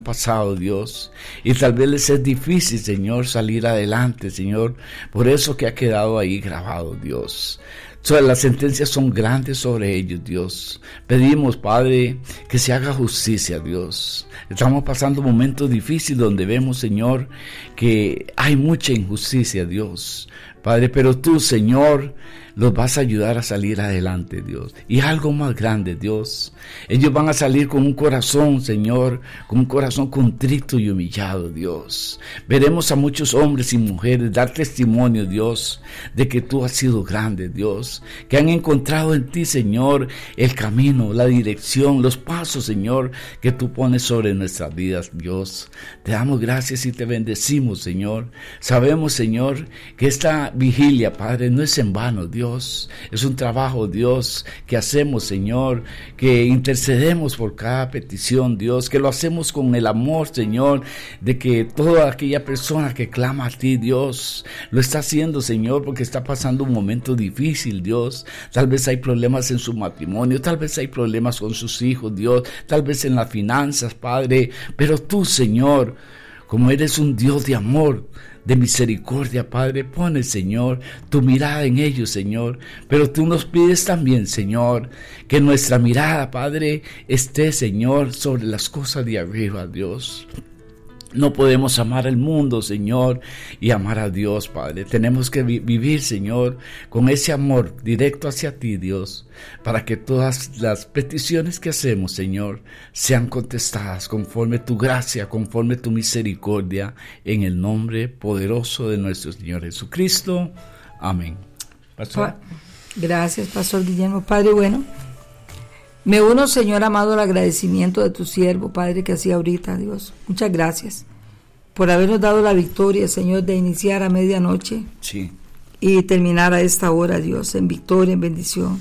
pasado, Dios, y tal vez les es difícil, Señor, salir adelante, Señor, por eso que ha quedado ahí grabado, Dios. Las sentencias son grandes sobre ellos, Dios. Pedimos, Padre, que se haga justicia, Dios. Estamos pasando momentos difíciles donde vemos, Señor, que hay mucha injusticia, Dios. Padre, pero tú, Señor, los vas a ayudar a salir adelante, Dios. Y algo más grande, Dios. Ellos van a salir con un corazón, Señor, con un corazón contrito y humillado, Dios. Veremos a muchos hombres y mujeres dar testimonio, Dios, de que tú has sido grande, Dios. Que han encontrado en ti, Señor, el camino, la dirección, los pasos, Señor, que tú pones sobre nuestras vidas, Dios. Te damos gracias y te bendecimos, Señor. Sabemos, Señor, que esta vigilia, Padre, no es en vano, Dios. Es un trabajo, Dios, que hacemos, Señor, que intercedemos por cada petición, Dios, que lo hacemos con el amor, Señor, de que toda aquella persona que clama a ti, Dios, lo está haciendo, Señor, porque está pasando un momento difícil, Dios. Tal vez hay problemas en su matrimonio, tal vez hay problemas con sus hijos, Dios, tal vez en las finanzas, Padre, pero tú, Señor, como eres un Dios de amor, de misericordia, Padre, pone, Señor, tu mirada en ellos, Señor, pero tú nos pides también, Señor, que nuestra mirada, Padre, esté, Señor, sobre las cosas de arriba, Dios. No podemos amar al mundo, Señor, y amar a Dios, Padre. Tenemos que vivir, Señor, con ese amor directo hacia ti, Dios, para que todas las peticiones que hacemos, Señor, sean contestadas conforme tu gracia, conforme tu misericordia, en el nombre poderoso de nuestro Señor Jesucristo. Amén. Pastor. Gracias, Pastor Guillermo. Padre bueno, me uno, Señor amado, al agradecimiento de tu siervo, Padre, que hacía ahorita, Dios. Muchas gracias por habernos dado la victoria, Señor, de iniciar a medianoche y terminar a esta hora, Dios, en victoria, en bendición.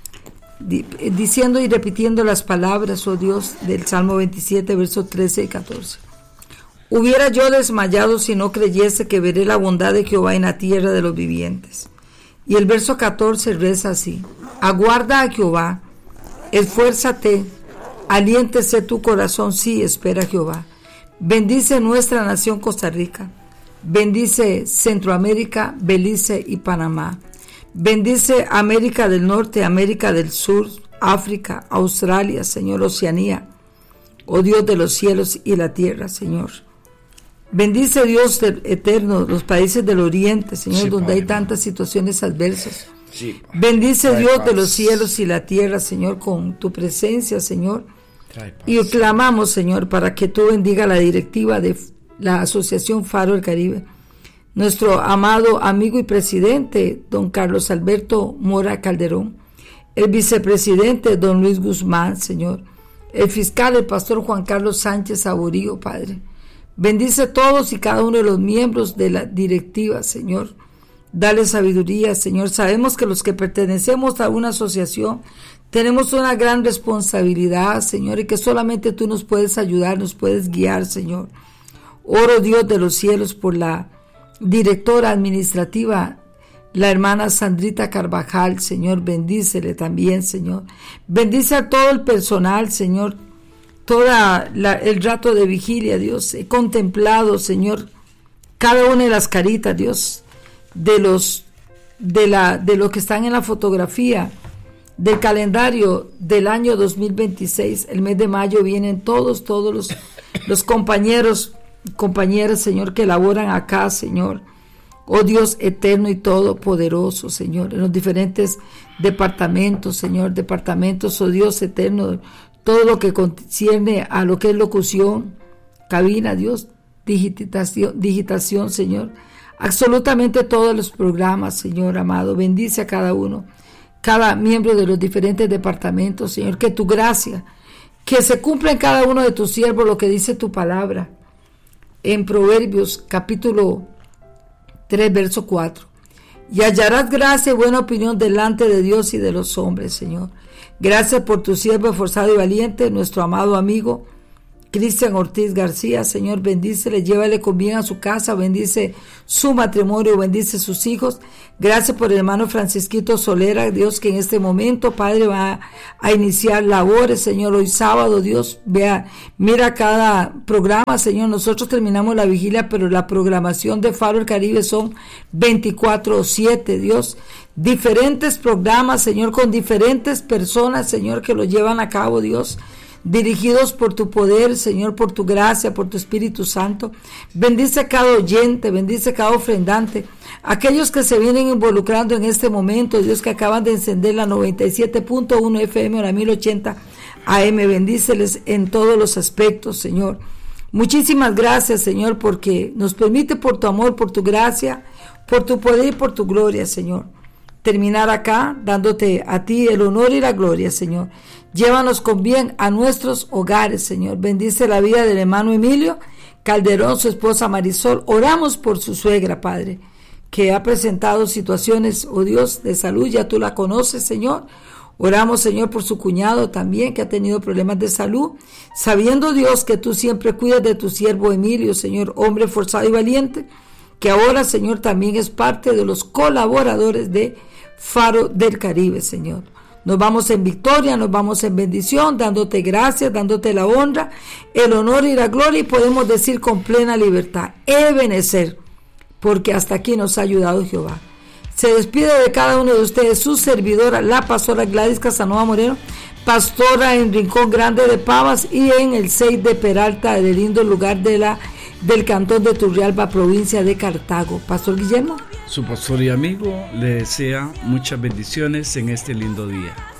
Diciendo y repitiendo las palabras, oh Dios, del Salmo 27, versos 13 y 14. Hubiera yo desmayado si no creyese que veré la bondad de Jehová en la tierra de los vivientes. Y el verso 14 reza así: aguarda a Jehová, esfuérzate, aliéntese tu corazón, sí, espera a Jehová. Bendice nuestra nación Costa Rica, bendice Centroamérica, Belice y Panamá. Bendice América del Norte, América del Sur, África, Australia, Señor, Oceanía, oh Dios de los cielos y la tierra, Señor. Bendice, Dios eterno, los países del Oriente, Señor, donde hay tantas situaciones adversas. Bendice, Dios de los cielos y la tierra, Señor, con tu presencia, Señor. Y clamamos, Señor, para que tú bendiga la directiva de la Asociación Faro del Caribe. Nuestro amado amigo y presidente, don Carlos Alberto Mora Calderón. El vicepresidente, don Luis Guzmán, Señor. El fiscal, el pastor Juan Carlos Sánchez Saborío, Padre. Bendice todos y cada uno de los miembros de la directiva, Señor. Dale sabiduría, Señor. Sabemos que los que pertenecemos a una asociación tenemos una gran responsabilidad, Señor, y que solamente tú nos puedes ayudar, nos puedes guiar, Señor. Oro, Dios de los cielos, por la directora administrativa, la hermana Sandrita Carvajal, Señor. Bendícele también, Señor. Bendice a todo el personal, Señor. El rato de vigilia, Dios. He contemplado, Señor, cada una de las caritas, Dios, de los que están en la fotografía del calendario del año 2026. El mes de mayo vienen todos los compañeros y compañeras, Señor, que laboran acá, Señor. Oh Dios eterno y todopoderoso, Señor, en los diferentes departamentos, Señor, oh Dios eterno, todo lo que concierne a lo que es locución, cabina, Dios, digitación, Señor. Absolutamente todos los programas, Señor amado. Bendice a cada uno, cada miembro de los diferentes departamentos, Señor. Que tu gracia, que se cumpla en cada uno de tus siervos lo que dice tu palabra en Proverbios capítulo 3, verso 4. Y hallarás gracia y buena opinión delante de Dios y de los hombres, Señor. Gracias por tu siervo esforzado y valiente, nuestro amado amigo, Cristian Ortiz García, Señor, bendícele, llévale con bien a su casa, bendice su matrimonio, bendice sus hijos. Gracias por el hermano Francisquito Solera, Dios, que en este momento, Padre, va a iniciar labores, Señor, hoy sábado, Dios, vea, mira cada programa, Señor, nosotros terminamos la vigilia, pero la programación de Faro del Caribe son 24/7, Dios, diferentes programas, Señor, con diferentes personas, Señor, que lo llevan a cabo, Dios, dirigidos por tu poder, Señor, por tu gracia, por tu Espíritu Santo. Bendice a cada oyente, bendice a cada ofrendante, aquellos que se vienen involucrando en este momento, Dios, que acaban de encender la 97.1 FM o la 1080 AM, bendíceles en todos los aspectos, Señor. Muchísimas gracias, Señor, porque nos permite por tu amor, por tu gracia, por tu poder y por tu gloria, Señor, terminar acá dándote a ti el honor y la gloria, Señor. Llévanos con bien a nuestros hogares, Señor. Bendice la vida del hermano Emilio Calderón, su esposa Marisol. Oramos por su suegra, Padre, que ha presentado situaciones, oh Dios, de salud. Ya tú la conoces, Señor. Oramos, Señor, por su cuñado también, que ha tenido problemas de salud. Sabiendo, Dios, que tú siempre cuidas de tu siervo Emilio, Señor, hombre forzado y valiente, que ahora, Señor, también es parte de los colaboradores de Faro del Caribe, Señor. Nos vamos en victoria, nos vamos en bendición, dándote gracias, dándote la honra, el honor y la gloria, y podemos decir con plena libertad, Ebenezer, porque hasta aquí nos ha ayudado Jehová. Se despide de cada uno de ustedes su servidora, la pastora Gladys Casanova Moreno, pastora en Rincón Grande de Pavas y en el 6 de Peralta, del lindo lugar del cantón de Turrialba, provincia de Cartago. Pastor Guillermo. Su pastor y amigo le desea muchas bendiciones en este lindo día.